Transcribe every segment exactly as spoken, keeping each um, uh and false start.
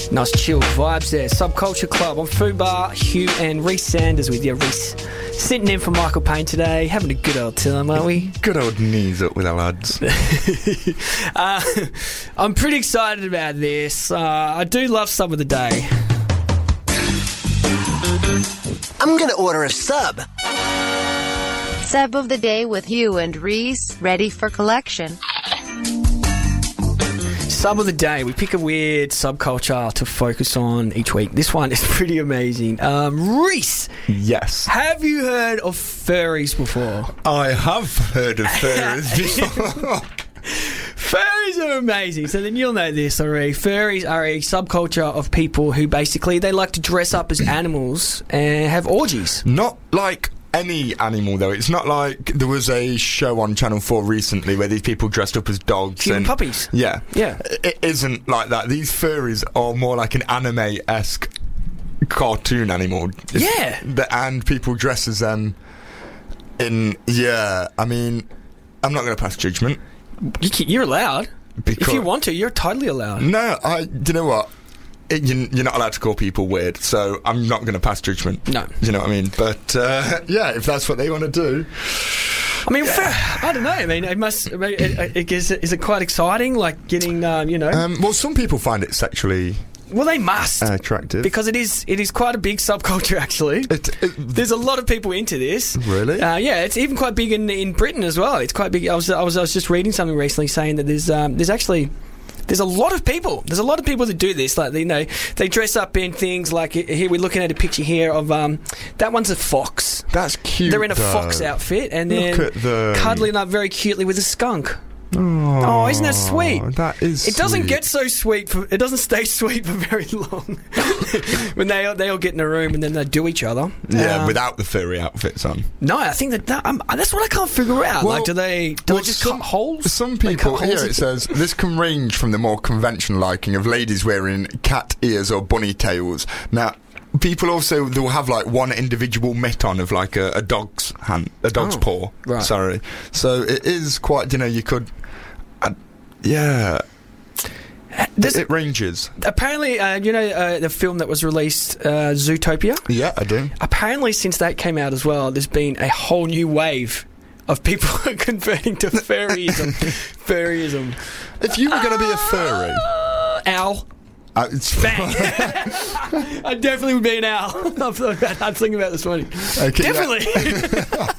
Nice chilled vibes there. Subculture Club on Fubar. Hugh and Reese Sanders with you. Reese sitting in for Michael Payne today, having a good old time, aren't we? Good old knees up with our lads. uh, I'm pretty excited about this. Uh, I do love Sub of the Day. I'm gonna order a sub. Sub of the Day with Hugh and Reese, ready for collection. Sub of the Day. We pick a weird subculture to focus on each week. This one is pretty amazing. Um, Reese! Yes. Have you heard of furries before? I have heard of furries before. Furries are amazing. So then you'll know this already. Furries are a subculture of people who basically, they like to dress up as animals and have orgies. Not like any animal, though. It's not like there was a show on Channel four recently where these people dressed up as dogs. Cute and puppies. Yeah. Yeah. It isn't like that. These furries are more like an anime-esque cartoon animal. Yeah. The, and people dress as them in... Yeah. I mean, I'm not going to pass judgment. You can, you're allowed. Because if you want to, you're totally allowed. No, I... Do you know what? It, you, you're not allowed to call people weird, so I'm not going to pass judgment. No. You know what I mean? But, uh, yeah, if that's what they want to do... I mean, yeah. for, I don't know. I mean, it must... I mean, it, it, is, it, is it quite exciting, like, getting, um, you know... Um, well, some people find it sexually... Well, they must. Uh, attractive. Because it is it is quite a big subculture, actually. It, it, There's a lot of people into this. Really? Uh, yeah, it's even quite big in, in Britain as well. It's quite big. I was I was I was just reading something recently saying that there's um, there's actually there's a lot of people. There's a lot of people that do this. Like, you know, they dress up in things like, here we're looking at a picture here of um, that one's a fox. That's cute. They're in a though. fox outfit and then Look at the... cuddling up very cutely with a skunk. Oh, Oh, isn't that sweet? That is. It doesn't sweet. get so sweet. For, it doesn't stay sweet for very long. When they all, they all get in a room and then they do each other. Yeah, Um, without the furry outfits on. No, I think that, that um, that's what I can't figure out. Well, like, do they do well, they just some, cut holes? Some They people cut here holes it into- says this can range from the more conventional liking of ladies wearing cat ears or bunny tails. Now, people also they'll have like one individual mitt on of like a, a dog's hand, a dog's Oh, paw. right. Sorry. So it is quite. You know, you could. Uh, yeah. There's- It ranges. Apparently, uh, you know uh, the film that was released, uh, Zootopia? Yeah, I do. Apparently, since that came out as well, there's been a whole new wave of people converting to furryism. Furryism. If you were going to be a furry, Uh, owl. uh, it's Bang. I definitely would be an owl. I've thought about, I'm thinking about this morning. Okay, Definitely.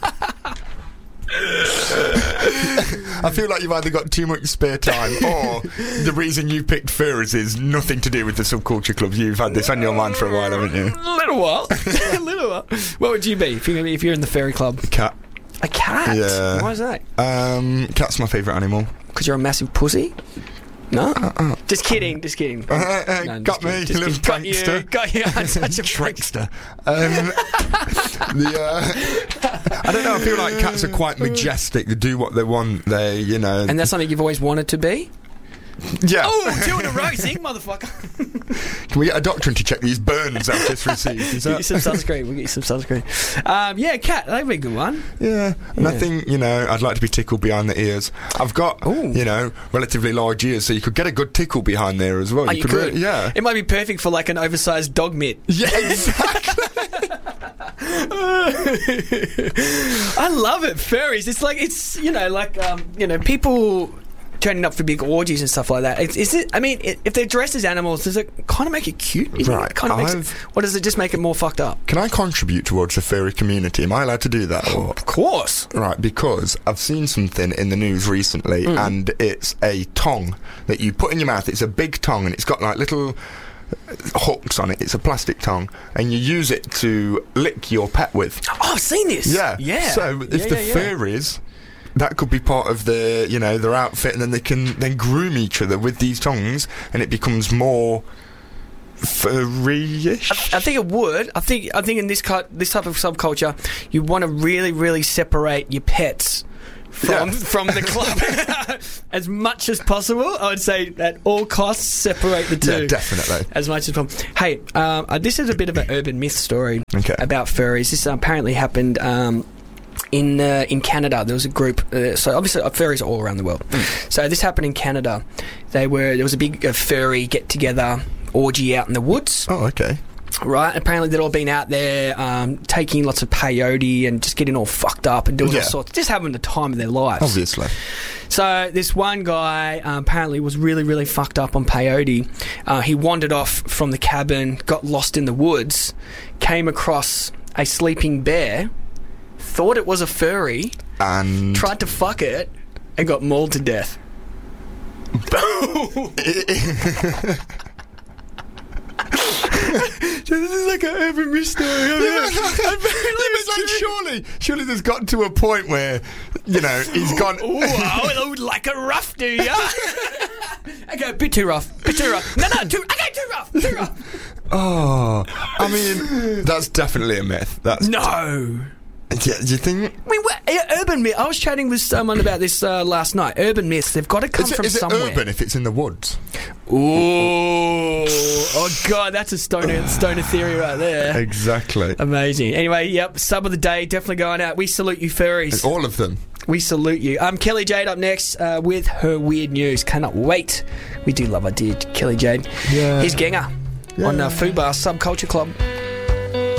I feel like you've either got too much spare time or the reason you picked furries is nothing to do with the subculture club. You've had this on your mind for a while, haven't you? A little while. A little while. What would you be if you're, if you're in the furry club? Cat. A cat? Yeah. Why is that? Um, cat's my favourite animal. Because you're a massive pussy? No? Uh-uh. Just kidding, just kidding. Uh, uh, No, got just me, kidding, you just little kidding. Got you, prankster. got you. I'm such a Trickster. Um, the, uh, I don't know, I feel like cats are quite majestic. They do what they want. They, you know... And that's something you've always wanted to be? yeah. Oh, two in a row, sing, motherfucker. Can we get a doctor in to check these burns I've just received? Is Get you that... some sunscreen. We'll get you some sunscreen. Um, yeah, cat. That'd be a good one. Yeah, and I Yeah. think, you know, I'd like to be tickled behind the ears. I've got, Ooh. you know, relatively large ears, so you could get a good tickle behind there as well. Oh, you could. really- yeah. It might be perfect for like an oversized dog mitt. Yeah, exactly. I love it, furries. It's like, it's, you know, like, um, you know, people turning up for big orgies and stuff like that. It's, is it, I mean, it, if they're dressed as animals, does it kind of make it cute? You think Right, It kind of makes it, I've- or does it just make it more fucked up? Can I contribute towards the furry community? Am I allowed to do that? Or? Of course. Right, because I've seen something in the news recently, Mm. and it's a tongue that you put in your mouth. It's a big tongue, and it's got like little hooks on it. It's a plastic tongue, and you use it to lick your pet with. Oh, I've seen this. Yeah, Yeah. So if Yeah, the yeah, yeah. furries, that could be part of their, you know, their outfit, and then they can then groom each other with these tongues, and it becomes more furry-ish. I think it would. I think I think in this cut, this type of subculture, you want to really, really separate your pets from Yeah. from the club as much as possible. I would say at all costs separate the two. Yeah, definitely. As much as possible. Hey, um, uh, this is a bit of an urban myth story Okay. about furries. This apparently happened. Um, In uh, in Canada, there was a group. Uh, so obviously, uh, furries are all around the world. So this happened in Canada. They were there was a big uh, furry get together orgy out in the woods. Oh, okay. Right, apparently they'd all been out there um, taking lots of peyote and just getting all fucked up and doing Yeah. all sorts, just having the time of their lives. Obviously. So this one guy um, apparently was really, really fucked up on peyote. Uh, he wandered off from the cabin, got lost in the woods, came across a sleeping bear, thought it was a furry, And tried to fuck it, and got mauled to death. So this is like an urban myth story. I mean, It's like surely, surely there's gotten to a point where, you know, he's gone. Ooh, I would like a rough, do ya? Okay, a bit too rough. Bit too rough. No, no, too, okay, too rough. Too rough. Oh, I mean, that's definitely a myth. That's No. Yeah, do you think? I mean, what, uh, urban myth. I was chatting with someone about this uh, last night. Urban myths, they've got to come Is it, from is it somewhere. urban if it's in the woods? Ooh. Oh, God, that's a stoner, stoner theory right there. Exactly. Amazing. Anyway, yep, sub of the day, definitely going out. We salute you, furries. All of them. We salute you. Um, Kelly Jade up next uh, with her weird news. Cannot wait. We do love our dear Kelly Jade. Yeah. Here's Gengar on Yeah. uh, Fubar Subculture Club.